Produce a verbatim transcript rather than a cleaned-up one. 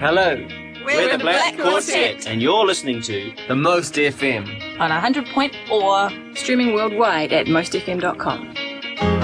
Hello. We're, We're the the Black Quartet, and you're listening to The Most F M. on one hundred point four, Streaming worldwide at most f m dot com.